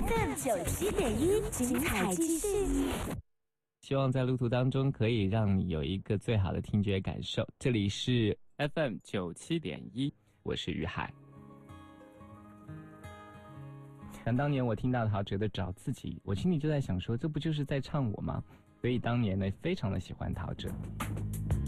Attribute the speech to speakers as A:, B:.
A: FM97.1，精彩继续。
B: 希望在路途当中可以让你有一个最好的听觉感受。这里是 FM97.1，我是于海。想当年我听到陶喆的《找自己》，我心里就在想说，这不就是在唱我吗？所以当年呢，非常的喜欢陶喆。